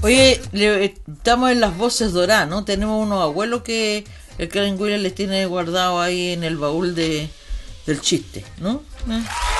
Oye, estamos en las voces doradas, ¿no? Tenemos unos abuelos que el Karen Williams les tiene guardado ahí en el baúl del chiste, ¿no?